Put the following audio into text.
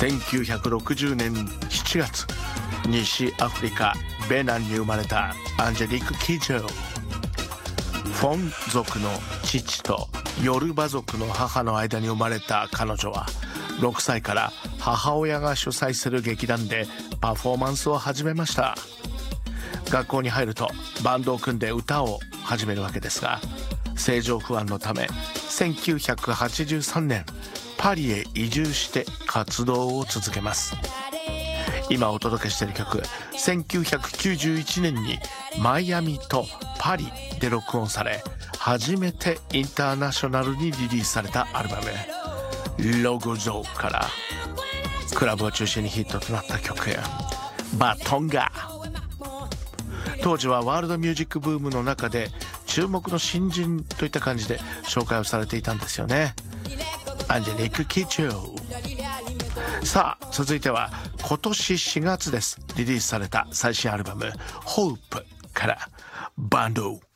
1960年7月、西アフリカベナンに生まれたアンジェリック・キジョー。フォン族の父とヨルバ族の母の間に生まれた彼女は、6歳から母親が主催する劇団でパフォーマンスを始めました。学校に入るとバンドを組んで歌を始めるわけですが、政情不安のため1983年パリへ移住して活動を続けます。今お届けしている曲、1991年にマイアミとパリで録音され、初めてインターナショナルにリリースされたアルバムロゴゾーからクラブを中心にヒットとなった曲、バトンガ。当時はワールドミュージックブームの中で注目の新人といった感じで紹介をされていたんですよね。アンジェリック・キジョー。さあ続いては今年4月です。リリースされた最新アルバム Hope からバンド